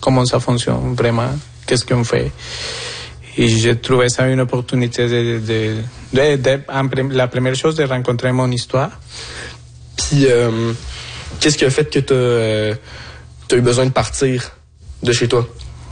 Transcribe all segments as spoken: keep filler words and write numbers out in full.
comment ça fonctionne vraiment, qu'est-ce qu'on fait. Et j'ai trouvé ça une opportunité de, de, de, de, de la première chose, de rencontrer mon histoire. Puis, euh, qu'est-ce qui a fait que tu as euh, eu besoin de partir de chez toi?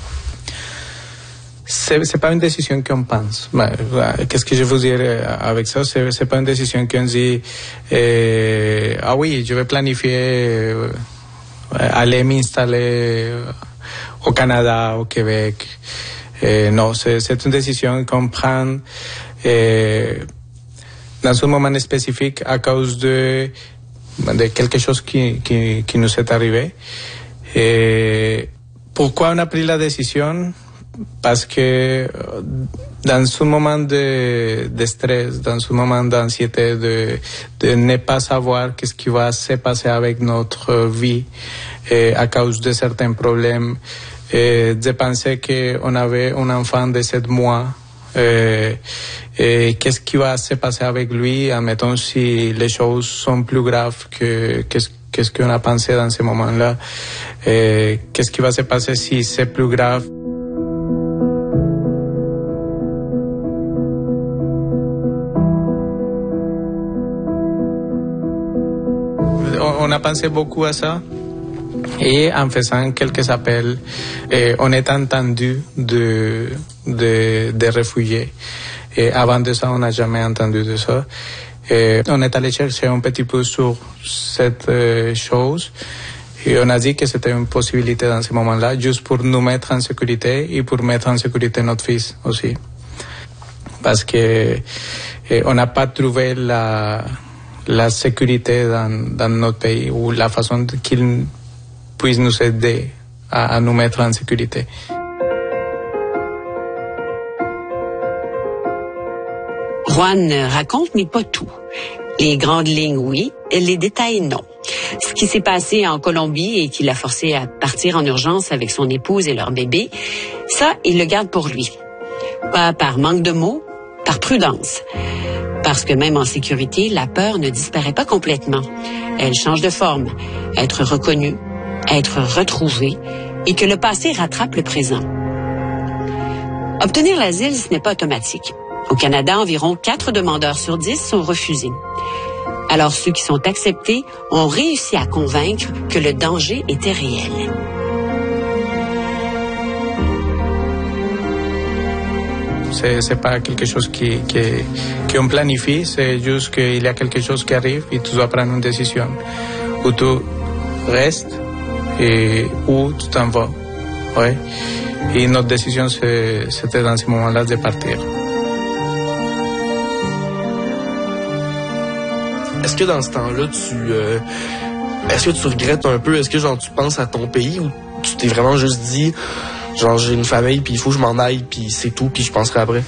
C'est, c'est pas une décision qu'on pense. Ben, qu'est-ce que je veux dire avec ça? C'est, c'est pas une décision qu'on dit, euh, ah oui, je vais planifier euh, aller m'installer au Canada, au Québec. Euh, non, c'est, c'est une décision qu'on prend euh, dans un moment spécifique à cause de, de quelque chose qui, qui, qui nous est arrivé. Et pourquoi on a pris la décision? Parce que dans ce moment de, de stress, dans ce moment d'anxiété, de, de ne pas savoir qu'est-ce qui va se passer avec notre vie et à cause de certains problèmes, et de penser qu'on avait un enfant de sept mois, et, et qu'est-ce qui va se passer avec lui, admettons si les choses sont plus graves que qu'est-ce qu'est-ce qu'on a pensé dans ce moment-là, et qu'est-ce qui va se passer si c'est plus grave. On a pensé beaucoup à ça et en faisant quelques appels, et on est entendu de, de, de réfugiés. Et avant de ça, on n'a jamais entendu de ça. Et on est allé chercher un petit peu sur cette euh, chose et on a dit que c'était une possibilité dans ce moment-là, juste pour nous mettre en sécurité et pour mettre en sécurité notre fils aussi. Parce que eh, on n'a pas trouvé la... la sécurité dans, dans notre pays ou la façon qu'ils puissent nous aider à, à nous mettre en sécurité. Juan raconte, mais pas tout. Les grandes lignes, oui, et les détails, non. Ce qui s'est passé en Colombie et qui l'a forcé à partir en urgence avec son épouse et leur bébé, ça, il le garde pour lui. Pas par manque de mots, par prudence. Parce que même en sécurité, la peur ne disparaît pas complètement. Elle change de forme, être reconnue, être retrouvée, et que le passé rattrape le présent. Obtenir l'asile, ce n'est pas automatique. Au Canada, environ quatre demandeurs sur dix sont refusés. Alors ceux qui sont acceptés ont réussi à convaincre que le danger était réel. C'est, c'est pas quelque chose qui, qui, qu'on planifie, c'est juste qu'il y a quelque chose qui arrive et tu dois prendre une décision. Ou tu restes et ou tu t'en vas. Ouais. Et notre décision, c'est, c'était dans ce moment-là de partir. Est-ce que dans ce temps-là, tu euh, est-ce que tu regrettes un peu? Est-ce que genre tu penses à ton pays ou tu t'es vraiment juste dit genre j'ai une famille puis il faut que je m'en aille puis c'est tout puis je penserai après?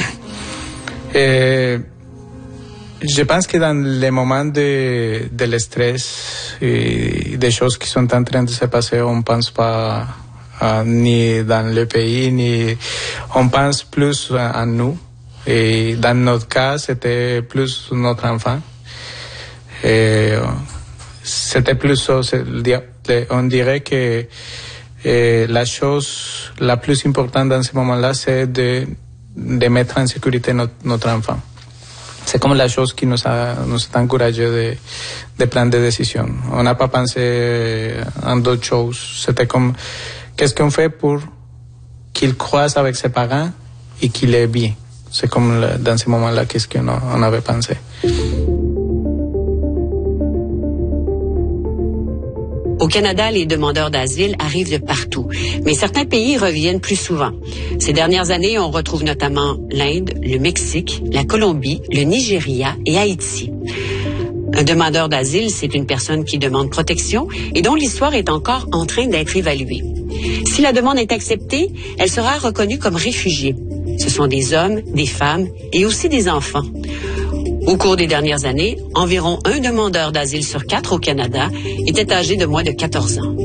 Et je pense que dans les moments de, de le stress et des choses qui sont en train de se passer, on pense pas à, ni dans le pays ni on pense plus à, à nous. Et dans notre cas, c'était plus notre enfant. Et c'était plus ça. On dirait que et la chose la plus importante dans ce moment-là, c'est de, de mettre en sécurité notre, notre enfant. C'est comme la chose qui nous a, nous a encouragé de, de prendre des décisions. On n'a pas pensé en d'autres choses. C'était comme, qu'est-ce qu'on fait pour qu'il croise avec ses parents et qu'il est bien. C'est comme le, dans ce moment-là, qu'est-ce qu'on on avait pensé. Au Canada, les demandeurs d'asile arrivent de partout, mais certains pays reviennent plus souvent. Ces dernières années, on retrouve notamment l'Inde, le Mexique, la Colombie, le Nigeria et Haïti. Un demandeur d'asile, c'est une personne qui demande protection et dont l'histoire est encore en train d'être évaluée. Si la demande est acceptée, elle sera reconnue comme réfugiée. Ce sont des hommes, des femmes et aussi des enfants. Au cours des dernières années, environ un demandeur d'asile sur quatre au Canada était âgé de moins de quatorze ans.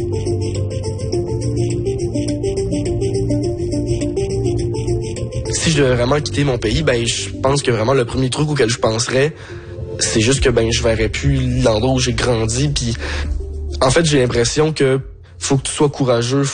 Si je devais vraiment quitter mon pays, ben je pense que vraiment le premier truc auquel je penserais, c'est juste que ben je verrais plus l'endroit où j'ai grandi. Puis en fait, j'ai l'impression que faut que tu sois courageux.